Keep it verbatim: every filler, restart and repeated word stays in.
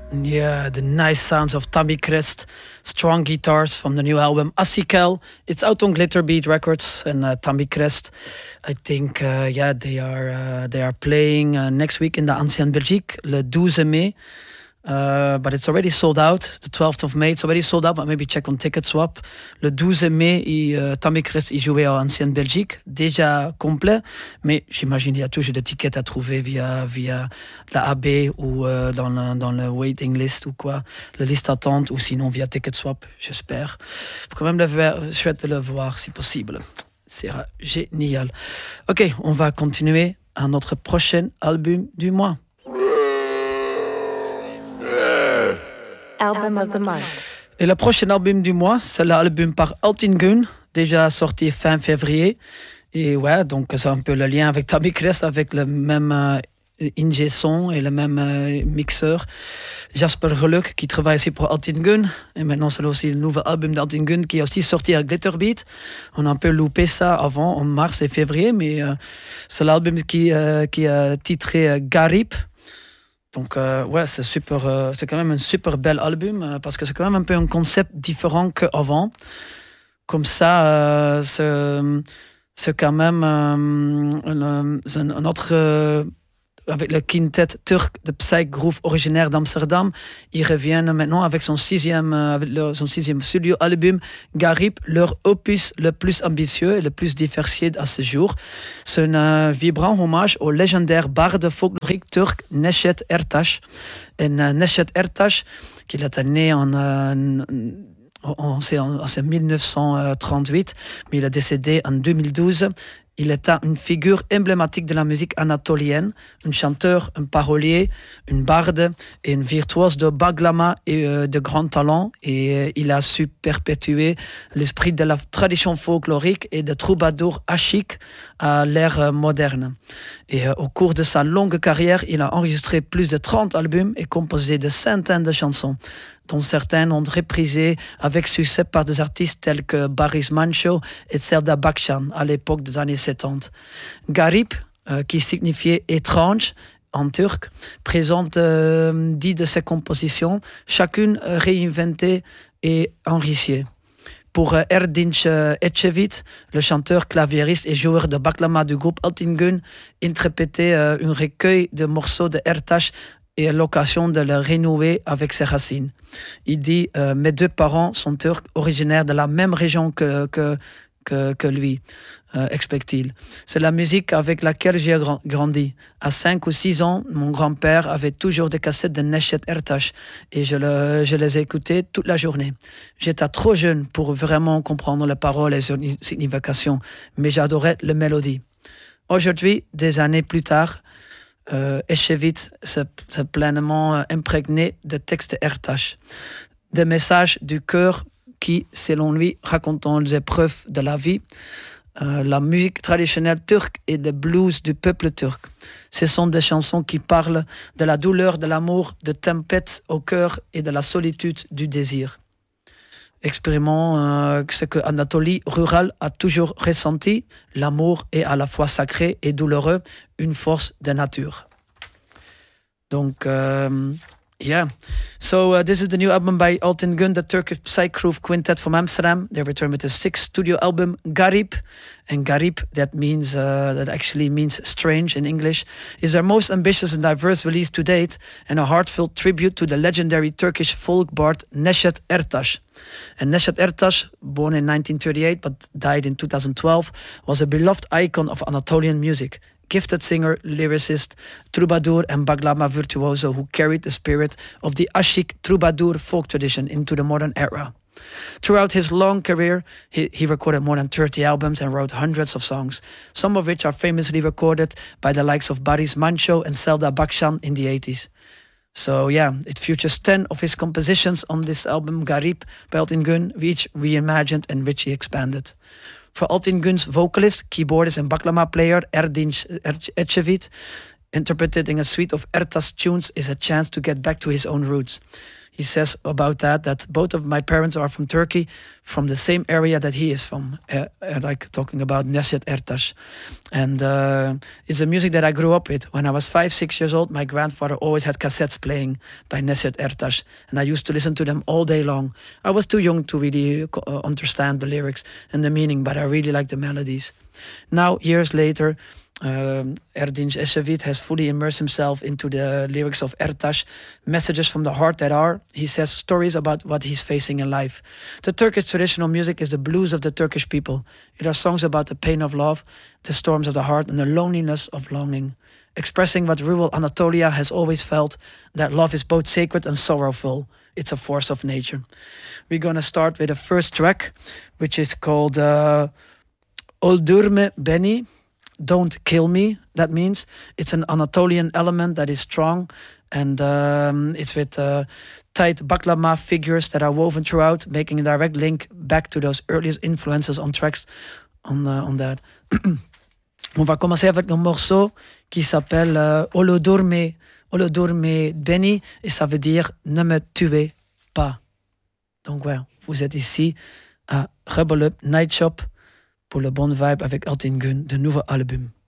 Yeah, the nice sounds of Tammy Crest, strong guitars from the new album Asikel. It's out on Glitterbeat Records, and uh, Tammy Crest, I think, uh, yeah, they are uh, they are playing uh, next week in the Ancienne Belgique, le douze mai. Uh, but it's already sold out. The twelfth of May, it's already sold out, but maybe check on Ticketswap. Le douze mai, il, uh, Tammy Crest, il jouait en Ancienne Belgique, déjà complet, mais j'imagine qu'il y a toujours des tickets à trouver via, via la A B ou uh, dans, le, dans le waiting list ou quoi, la liste attente, ou sinon via Ticketswap, j'espère. Faut quand même le voir, je souhaite le voir si possible. C'est génial. Ok, on va continuer à notre prochain album du mois. Album of the month. Et le prochain album du mois, c'est l'album par Altingun, déjà sorti fin février. Et ouais, donc c'est un peu le lien avec Tammy Crest, avec le même euh, ingé son et le même euh, mixeur. Jasper Geluk, qui travaille aussi pour Altingun. Et maintenant, c'est aussi le nouvel album d'Altingun qui est aussi sorti à Glitterbeat. On a un peu loupé ça avant, en mars et février, mais euh, c'est l'album qui, euh, qui est titré euh, Garib. Donc euh, ouais, c'est super, euh, c'est quand même un super bel album euh, parce que c'est quand même un peu un concept différent qu'avant. Comme ça, euh, c'est, c'est quand même euh, un, un, un autre euh, avec le quintet turc de Psych Groove originaire d'Amsterdam. Ils reviennent maintenant avec son sixième, euh, avec leur, son sixième studio album Garib, leur opus le plus ambitieux et le plus diversifié à ce jour. C'est un euh, vibrant hommage au légendaire barde folklorique turc Neşet Ertaş. Et euh, Neşet Ertaş, qui est né en euh, en, en, en mille neuf cent trente-huit, mais il est décédé en deux mille douze. Il est une figure emblématique de la musique anatolienne, un chanteur, un parolier, une barde et une virtuose de baglama et euh, de grand talent. Et euh, il a su perpétuer l'esprit de la tradition folklorique et de troubadour achique à l'ère euh, moderne. Et euh, au cours de sa longue carrière, il a enregistré plus de trente albums et composé de centaines de chansons, dont certaines ont reprisé avec succès par des artistes tels que Barış Manço et Selda Bakşan à l'époque des années soixante-dix. Garip, euh, qui signifiait étrange en turc, présente euh, dix de ses compositions, chacune réinventée et enrichie. Pour euh, Erdinç euh, Ecevit, le chanteur, claviériste et joueur de baklama du groupe Altingun, interprétait euh, un recueil de morceaux de Ertaş et à l'occasion de le renouer avec ses racines. Il dit euh, « Mes deux parents sont turcs, originaires de la même région que, que, que, que lui, euh, explique-t-il. C'est la musique avec laquelle j'ai grandi. À cinq ou six ans, mon grand-père avait toujours des cassettes de Neşet Ertaş et je, le, je les écoutais toute la journée. J'étais trop jeune pour vraiment comprendre les paroles et les significations, mais j'adorais la mélodie. Aujourd'hui, des années plus tard, Euh, Ecevit s'est pleinement euh, imprégné de textes Ertaş, des messages du cœur qui, selon lui, racontent les épreuves de la vie, euh, la musique traditionnelle turque et le blues du peuple turc. Ce sont des chansons qui parlent de la douleur, de l'amour, de tempêtes au cœur et de la solitude du désir. Exprimant euh, ce que Anatolie rurale a toujours ressenti, l'amour est à la fois sacré et douloureux, une force de nature. Donc, um, yeah. So uh, this is the new album by Altingun, the Turkish Psych Groove Quintet from Amsterdam. They return with a sixth studio album, Garip. And Garip, that means uh, that actually means strange in English, is their most ambitious and diverse release to date, and a heartfelt tribute to the legendary Turkish folk bard Neşet Ertaş. And Neşet Ertaş, born in nineteen thirty-eight but died in two thousand twelve, was a beloved icon of Anatolian music. Gifted singer, lyricist, troubadour and baglama virtuoso who carried the spirit of the Ashik troubadour folk tradition into the modern era. Throughout his long career, he, he recorded more than thirty albums and wrote hundreds of songs, some of which are famously recorded by the likes of Barış Manço and Selda Bakşan in the eighties. So yeah, it features ten of his compositions on this album, Garip, by Altingun, each reimagined and richly expanded. For Altingun's vocalist, keyboardist and baklama player Erdinç Ecevit, interpreting a suite of Ertaş tunes is a chance to get back to his own roots. he says about that that both of my parents are from Turkey, from the same area that he is from, uh, uh, like talking about Necdet Ertaş. And uh, it's a music that I grew up with. When I was five, six years old, my grandfather always had cassettes playing by Necdet Ertaş, and I used to listen to them all day long. I was too young to really uh, understand the lyrics and the meaning, but I really like the melodies. Now, years later, Um, Erdinç Ecevit has fully immersed himself into the lyrics of Ertaş, messages from the heart that are, he says, stories about what he's facing in life. The Turkish traditional music is the blues of the Turkish people. It are songs about the pain of love, the storms of the heart, and the loneliness of longing, expressing what rural Anatolia has always felt, that love is both sacred and sorrowful. It's a force of nature. We're going to start with the first track, which is called uh, Öldürme Beni. Don't kill me, that means. It's an Anatolian element that is strong, and um, it's with uh, tight baklama figures that are woven throughout, making a direct link back to those earliest influences on tracks on, uh, on that. On va commencer avec un morceau qui s'appelle euh, Öldürme, Öldürme Beni, et ça veut dire ne me tuez pas. Donc ouais, vous êtes ici à Rebel Up Night Shop pour le bon vibe avec Altin Gun, de nouveau album.